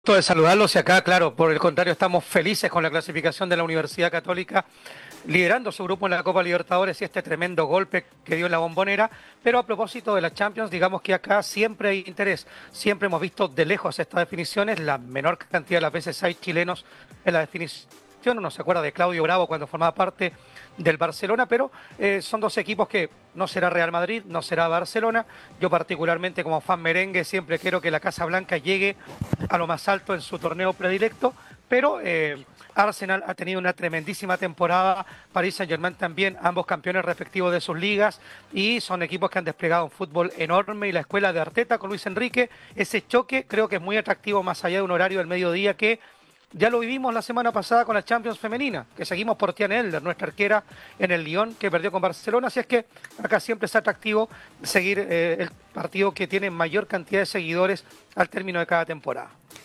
De saludarlos y acá, claro, por el contrario, estamos felices con la clasificación de la Universidad Católica, liderando su grupo en la Copa Libertadores y este tremendo golpe que dio en la Bombonera. Pero a propósito de la Champions, digamos que acá siempre hay interés, siempre hemos visto de lejos estas definiciones, la menor cantidad de las veces hay chilenos en la definición. Uno se acuerda de Claudio Bravo cuando formaba parte del Barcelona, pero son dos equipos que no será Real Madrid, no será Barcelona. Yo particularmente como fan merengue siempre quiero que la Casa Blanca llegue a lo más alto en su torneo predilecto, pero Arsenal ha tenido una tremendísima temporada, Paris Saint-Germain también, ambos campeones respectivos de sus ligas, y son equipos que han desplegado un fútbol enorme, y la escuela de Arteta con Luis Enrique, ese choque creo que es muy atractivo más allá de un horario del mediodía que ya lo vivimos la semana pasada con la Champions femenina, que seguimos por Tiane Elder, nuestra arquera en el Lyon, que perdió con Barcelona. Así es que acá siempre es atractivo seguir el partido que tiene mayor cantidad de seguidores al término de cada temporada.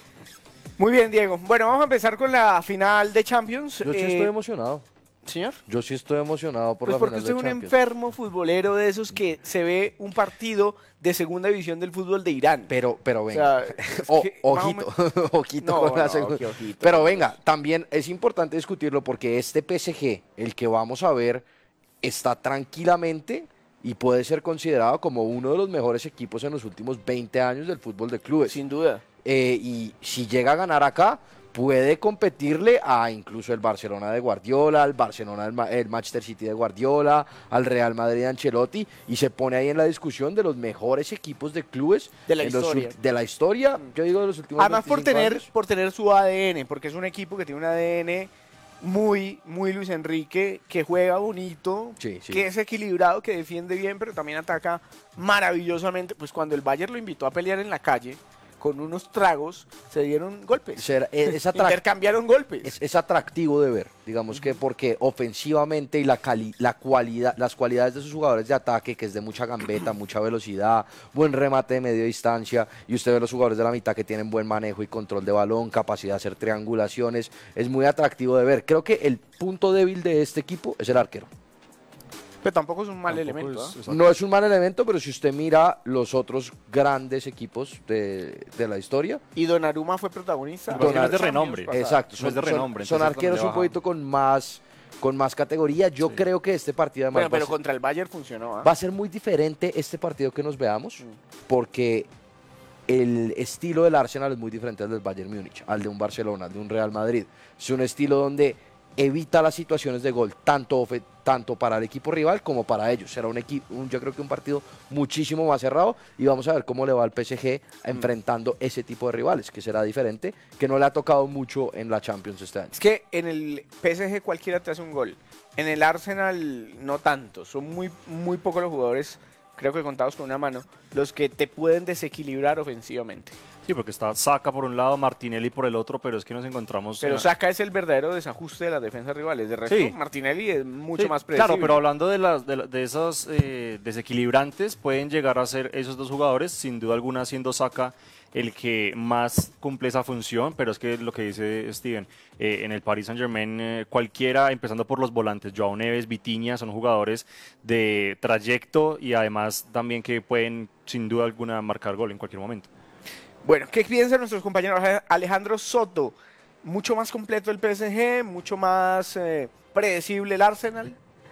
Muy bien, Diego. Bueno, vamos a empezar con la final de Champions. Yo sí estoy emocionado. ¿Señor? Yo sí estoy emocionado por Pues la porque final usted de es un Champions. enfermo futbolero de esos que se ve un partido de segunda división del fútbol de Irán. Pero O venga, sea, es que ojito, ojito No, con la no, segunda. ojito. Pero venga, también es importante discutirlo porque este PSG, el que vamos a ver, está tranquilamente y puede ser considerado como uno de los mejores equipos en los últimos 20 años del fútbol de clubes. Sin duda. Y si llega a ganar acá, puede competirle a incluso el Barcelona de Guardiola, al Barcelona el Manchester City de Guardiola, al Real Madrid de Ancelotti, y se pone ahí en la discusión de los mejores equipos de clubes De la en historia. de la historia, yo digo de los últimos Además 25 años. por tener su ADN, porque es un equipo que tiene un ADN muy Luis Enrique, que juega bonito, Sí, sí. que es equilibrado, que defiende bien, pero también ataca maravillosamente. Pues cuando el Bayern lo invitó a pelear en la calle, con unos tragos, se dieron golpes. Intercambiaron golpes. Es atractivo de ver, digamos que porque ofensivamente y la cualidad, las cualidades de sus jugadores de ataque, que es de mucha gambeta, mucha velocidad, buen remate de media distancia, y usted ve los jugadores de la mitad que tienen buen manejo y control de balón, capacidad de hacer triangulaciones, es muy atractivo de ver. Creo que el punto débil de este equipo es el arquero. Pero tampoco es un mal elemento. No es un mal elemento, pero si usted mira los otros grandes equipos de la historia, Y Donnarumma fue protagonista. Es de renombre. exacto, No es de renombre, son entonces arqueros donde un poquito con más categoría. Yo creo que este partido además Bueno, pero contra el Bayern funcionó. va a ser muy diferente este partido que nos veamos, porque el estilo del Arsenal es muy diferente al del Bayern Múnich, al de un Barcelona, al de un Real Madrid. Es un estilo donde evita las situaciones de gol, tanto para el equipo rival como para ellos. Será yo creo que un partido muchísimo más cerrado, y vamos a ver cómo le va al PSG enfrentando ese tipo de rivales, que será diferente, que no le ha tocado mucho en la Champions este año. Es que en el PSG cualquiera te hace un gol. En el Arsenal no tanto. Son muy pocos los jugadores, creo que contados con una mano, los que te pueden desequilibrar ofensivamente. Sí, porque está Saka por un lado, Martinelli por el otro, pero es que nos encontramos... Pero Saka es el verdadero desajuste de las defensas rivales. De resto, Sí. Martinelli es mucho Sí, más predecible. claro, pero hablando de esos desequilibrantes, pueden llegar a ser esos dos jugadores, sin duda alguna siendo Saka el que más cumple esa función, pero es que lo que dice Steven, en el Paris Saint-Germain cualquiera, empezando por los volantes, Joao Neves, Vitinha, son jugadores de trayecto y además también que pueden sin duda alguna marcar gol en cualquier momento. Bueno, ¿qué piensan nuestros compañeros? Alejandro Soto, mucho más completo el PSG, mucho más predecible el Arsenal.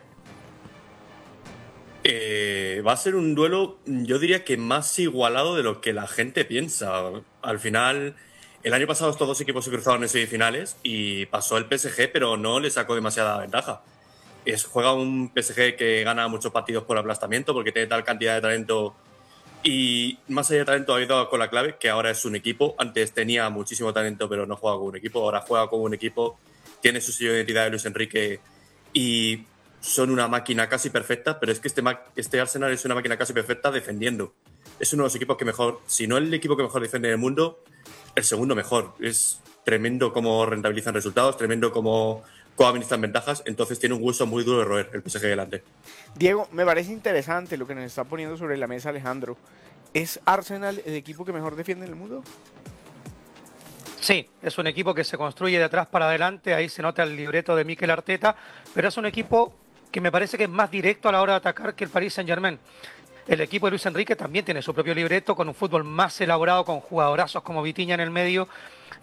Va a ser un duelo, yo diría que más igualado de lo que la gente piensa. Al final, el año pasado estos dos equipos se cruzaron en semifinales y pasó el PSG, pero no le sacó demasiada ventaja. Juega un PSG que gana muchos partidos por aplastamiento porque tiene tal cantidad de talento, y más allá de talento ha ido con la clave, que ahora es un equipo. Antes tenía muchísimo talento pero no juega como un equipo, ahora juega como un equipo, tiene su sello de identidad de Luis Enrique y son una máquina casi perfecta, pero es que este Arsenal es una máquina casi perfecta defendiendo. Es uno de los equipos que mejor, si no el equipo que mejor defiende en el mundo, el segundo mejor. Es tremendo cómo rentabilizan resultados, tremendo cómo administran ventajas, entonces tiene un hueso muy duro de roer el PSG delante. Diego, me parece interesante lo que nos está poniendo sobre la mesa Alejandro. ¿Es Arsenal el equipo que mejor defiende en el mundo? Sí, es un equipo que se construye de atrás para adelante, ahí se nota el libreto de Mikel Arteta, pero es un equipo que me parece que es más directo a la hora de atacar que el Paris Saint-Germain. El equipo de Luis Enrique también tiene su propio libreto, con un fútbol más elaborado, con jugadorazos como Vitinha en el medio.